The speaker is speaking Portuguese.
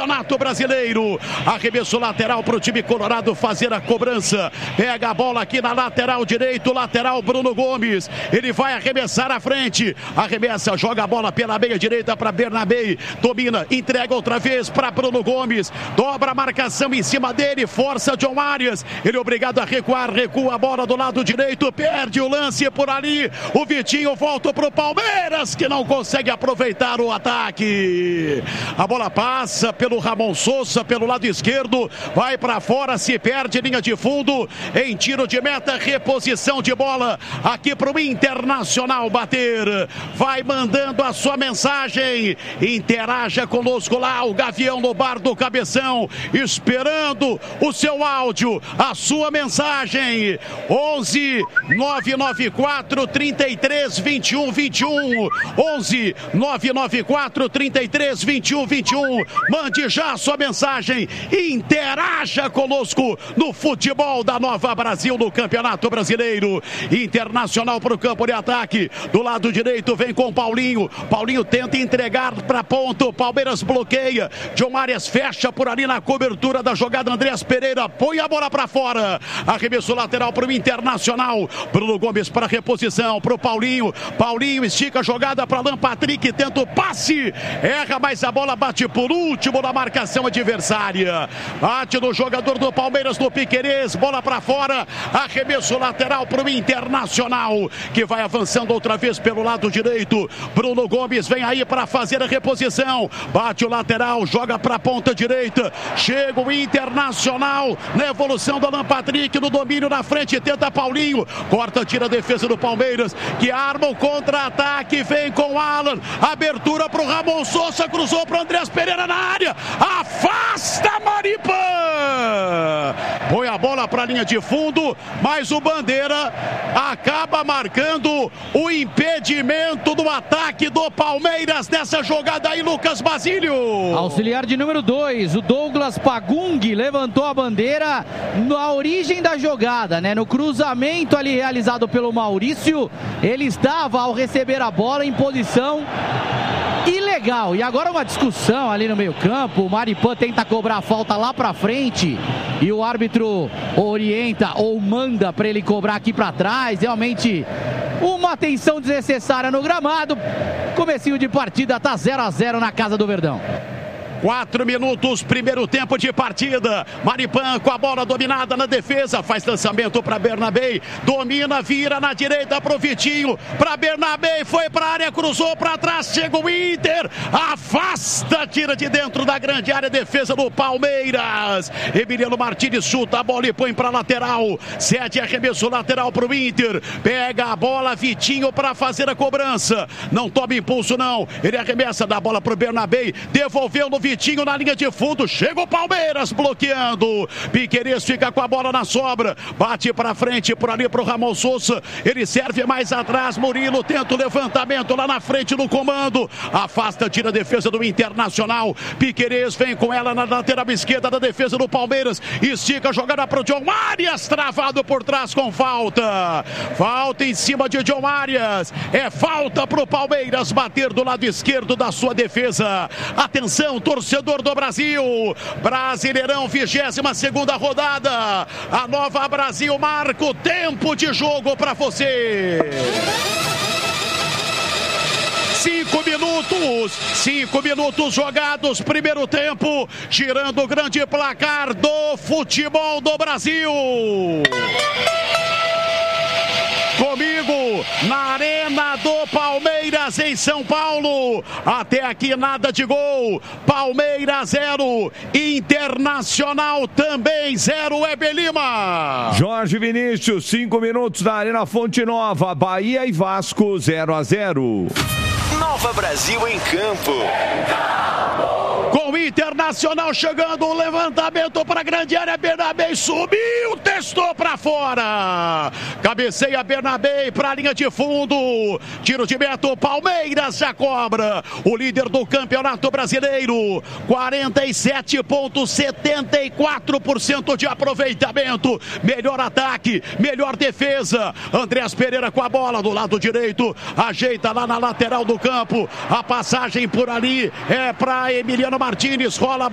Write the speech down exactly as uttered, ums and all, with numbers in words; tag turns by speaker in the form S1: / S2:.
S1: Campeonato Brasileiro. Arremesso lateral para o time colorado fazer a cobrança. Pega a bola aqui na lateral direito, lateral Bruno Gomes. Ele vai arremessar à frente. Arremessa, joga a bola pela meia direita para Bernabé. Domina, entrega outra vez para Bruno Gomes. Dobra a marcação em cima dele, força John Arias. Ele é obrigado a recuar, recua a bola do lado direito, perde o lance por ali. O Vitinho volta para o Palmeiras, que não consegue aproveitar o ataque. A bola passa pelo Ramon Sousa, pelo lado esquerdo, vai para fora, se perde linha de fundo, em tiro de meta, reposição de bola aqui para o Internacional bater. Vai mandando a sua mensagem, interaja conosco lá, o Gavião no bar do Cabeção, esperando o seu áudio, a sua mensagem. Onze nove nove quatro, trinta e três, vinte e um, vinte e um. Onze nove nove quatro, trinta e três, vinte e um, vinte e um. Mande já a sua mensagem, interaja conosco no futebol da Nova Brasil, no Campeonato Brasileiro. Internacional para o campo de ataque, do lado direito vem com Paulinho. Paulinho tenta entregar para ponto, Palmeiras bloqueia. John Arias fecha por ali na cobertura da jogada. Andreas Pereira põe a bola para fora. Arremesso lateral para o Internacional. Bruno Gomes para reposição para o Paulinho. Paulinho estica a jogada para Alan Patrick, tenta o passe, erra, mas a bola bate por último na marcação adversária. Bate no jogador do Palmeiras, no Piquerez, bola para fora. Arremesso lateral para o Internacional, que vai avançando outra vez pelo lado direito. Bruno Gomes vem aí para fazer a reposição. Bate o lateral, joga para a ponta direita. Chega o Internacional na evolução do Alan Patrick, no domínio na frente, tenta Paulinho. Corta, tira a defesa do Palmeiras, que arma o contra-ataque, vem com o Alan. Abertura para o Ramon Sousa, cruzou para o Andreas Pereira na área. Afasta Maripã! Põe a bola para a linha de fundo, mas o Bandeira acaba marcando o impedimento do ataque do Palmeiras nessa jogada aí, Lucas Basílio.
S2: Auxiliar de número dois, o Douglas Pagung levantou a bandeira na origem da jogada, né? No cruzamento ali realizado pelo Maurício, ele estava ao receber a bola em posição ilegal. E agora uma discussão ali no meio campo, o Maripã tenta cobrar a falta lá pra frente e o árbitro orienta ou manda para ele cobrar aqui pra trás. Realmente uma atenção desnecessária no gramado. Comecinho de partida, tá zero a zero na casa do Verdão.
S1: Quatro minutos, primeiro tempo de partida. Maripã com a bola dominada na defesa, faz lançamento para Bernabé, domina, vira na direita para o Vitinho, para Bernabé, foi para a área, cruzou para trás, chega o Inter, afasta, tira de dentro da grande área, defesa do Palmeiras. Emiliano Martínez chuta a bola e põe para lateral, cede arremesso lateral para o Inter, pega a bola, Vitinho para fazer a cobrança, não toma impulso não, ele arremessa da bola para o Bernabé, devolveu no Vitinho. Vitinho na linha de fundo, chega o Palmeiras bloqueando. Piquerez fica com a bola na sobra, bate para frente, por ali para o Ramon Sousa, ele serve mais atrás, Murilo tenta o levantamento lá na frente no comando, afasta, tira a defesa do Internacional. Piquerez vem com ela na lateral esquerda da defesa do Palmeiras, estica a jogada para o John Arias, travado por trás com falta. Falta em cima de John Arias, é falta para o Palmeiras bater do lado esquerdo da sua defesa. Atenção, torcedor Torcedor do Brasil, Brasileirão, vigésima segunda rodada, a Nova Brasil marca o tempo de jogo para você. Cinco minutos, cinco minutos jogados, primeiro tempo, tirando o grande placar do futebol do Brasil. Comigo, na Arena do Palmeiras, em São Paulo. Até aqui nada de gol. Palmeiras zero, Internacional também zero, Weber Lima.
S3: Jorge Vinícius, cinco minutos na Arena Fonte Nova. Bahia e Vasco zero a zero.
S4: Nova Brasil em campo.
S1: Com o Internacional chegando, o levantamento para a grande área, Bernabé subiu, testou para fora. Cabeceia Bernabé para a linha de fundo. Tiro de meta, Palmeiras já cobra. O líder do Campeonato Brasileiro, quarenta e sete vírgula setenta e quatro por cento de aproveitamento. Melhor ataque, melhor defesa. Andreas Pereira com a bola do lado direito, ajeita lá na lateral do campo. A passagem por ali é para Emiliano Martínez, rola